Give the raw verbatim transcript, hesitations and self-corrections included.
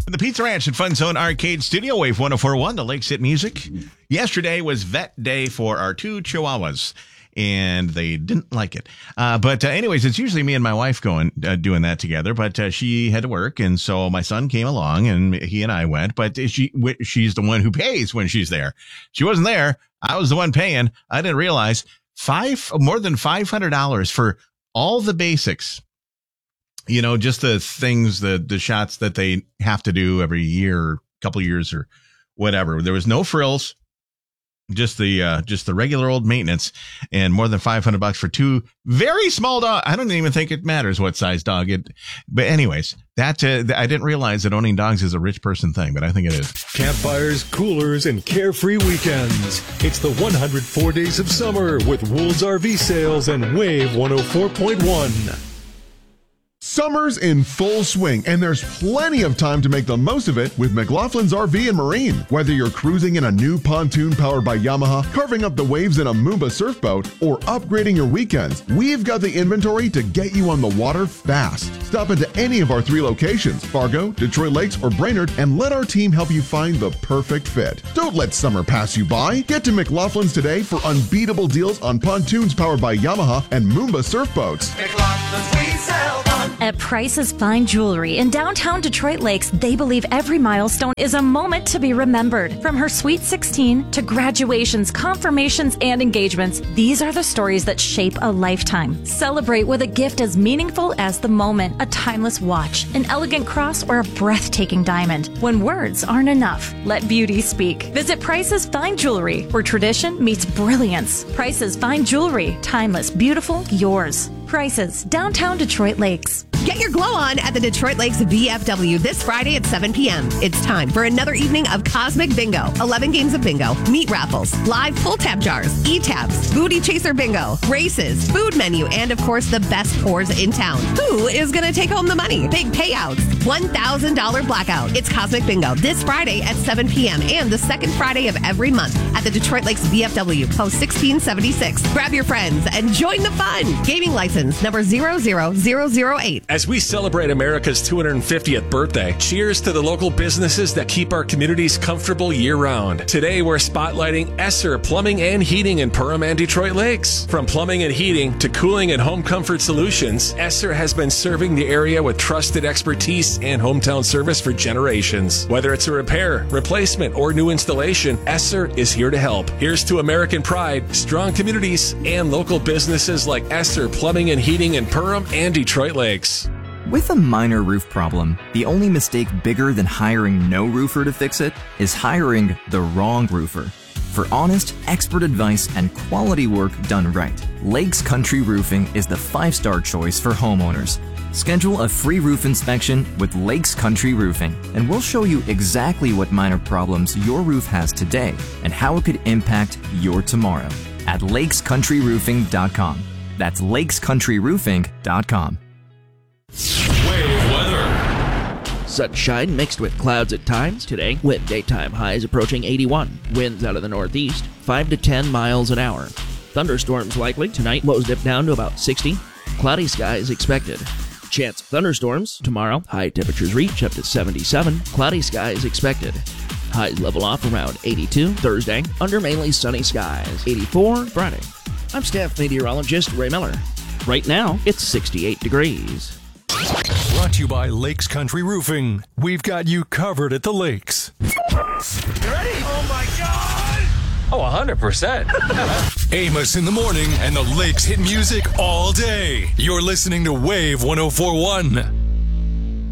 The Pizza Ranch and Fun Zone Arcade Studio, Wave one oh four point one, the Lakes Hit Music. Yesterday was vet day for our two chihuahuas, and they didn't like it. Uh, but uh, anyways, it's usually me and my wife going uh, doing that together, but uh, she had to work, and so my son came along, and he and I went, but she she's the one who pays when she's there. She wasn't there. I was the one paying. I didn't realize five more than five hundred dollars for all the basics. You know, just the things, the the shots that they have to do every year, or couple years, or whatever. There was no frills, just the uh, just the regular old maintenance, and more than five hundred bucks for two very small dogs. I don't even think it matters what size dog it. But anyways, that uh, I didn't realize that owning dogs is a rich person thing, but I think it is. Campfires, coolers, and carefree weekends. It's the one hundred four days of summer with Wool's R V Sales and Wave one oh four point one. Summer's in full swing, and there's plenty of time to make the most of it with McLaughlin's R V and Marine. Whether you're cruising in a new pontoon powered by Yamaha, carving up the waves in a Moomba surfboat, or upgrading your weekends, we've got the inventory to get you on the water fast. Stop into any of our three locations, Fargo, Detroit Lakes, or Brainerd, and let our team help you find the perfect fit. Don't let summer pass you by. Get to McLaughlin's today for unbeatable deals on pontoons powered by Yamaha and Moomba surfboats. McLaughlin's, we sell on. At Price's Fine Jewelry in downtown Detroit Lakes, they believe every milestone is a moment to be remembered. From her Sweet sixteen to graduations, confirmations, and engagements, these are the stories that shape a lifetime. Celebrate with a gift as meaningful as the moment, a timeless watch, an elegant cross, or a breathtaking diamond. When words aren't enough, let beauty speak. Visit Price's Fine Jewelry, where tradition meets brilliance. Price's Fine Jewelry, timeless, beautiful, yours. Prices, downtown Detroit Lakes. Get your glow on at the Detroit Lakes V F W this Friday at seven p.m. It's time for another evening of Cosmic Bingo. eleven games of bingo, meat raffles, live pull tab jars, e-tabs, booty chaser bingo, races, food menu, and of course the best pours in town. Who is going to take home the money? Big payouts. one thousand dollars blackout. It's Cosmic Bingo this Friday at seven p.m. and the second Friday of every month at the Detroit Lakes V F W, post sixteen seventy-six. Grab your friends and join the fun. Gaming license number zero zero zero zero eight. As we celebrate America's two hundred fiftieth birthday, cheers to the local businesses that keep our communities comfortable year-round. Today, we're spotlighting Esser Plumbing and Heating in Perham and Detroit Lakes. From plumbing and heating to cooling and home comfort solutions, Esser has been serving the area with trusted expertise and hometown service for generations. Whether it's a repair, replacement, or new installation, Esser is here to help. Here's to American pride, strong communities, and local businesses like Esser Plumbing and Heating in Perham and Detroit Lakes. With a minor roof problem, the only mistake bigger than hiring no roofer to fix it is hiring the wrong roofer. For honest, expert advice and quality work done right, Lakes Country Roofing is the five-star choice for homeowners. Schedule a free roof inspection with Lakes Country Roofing, and we'll show you exactly what minor problems your roof has today and how it could impact your tomorrow at lakes country roofing dot com. That's lakes country roofing dot com. Wave weather. Sunshine mixed with clouds at times today, with daytime highs approaching eighty-one. Winds out of the northeast, five to ten miles an hour. Thunderstorms likely tonight, lows dip down to about sixty. Cloudy skies expected. Chance of thunderstorms tomorrow, high temperatures reach up to seventy-seven. Cloudy skies expected. Highs level off around eighty-two Thursday, under mainly sunny skies. eighty-four Friday. I'm staff meteorologist Ray Miller. Right now, it's sixty-eight degrees. Brought to you by Lakes Country Roofing. We've got you covered at the lakes. You ready? Oh my God! Oh, one hundred percent. Amos in the morning and the Lakes hit music all day. You're listening to Wave one oh four point one.